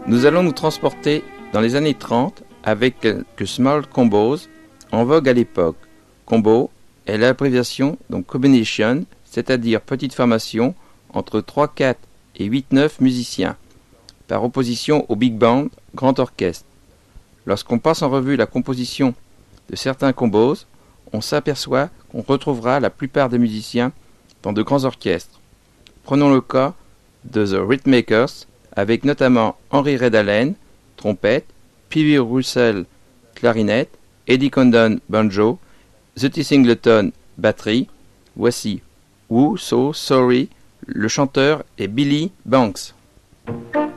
Nous allons nous transporter dans les années 30 avec quelques small combos en vogue à l'époque. Combo est l'abréviation donc combination, c'est-à-dire petite formation entre 3, 4 et 8, 9 musiciens, par opposition au big band, grand orchestre. Lorsqu'on passe en revue la composition de certains combos, on s'aperçoit qu'on retrouvera la plupart des musiciens dans de grands orchestres. Prenons le cas de The Rhythmakers, avec notamment Henry Red Allen, trompette, P.V. Russell, clarinette, Eddie Condon, banjo, The T. Singleton, batterie. Voici Who So Sorry, le chanteur est Billy Banks.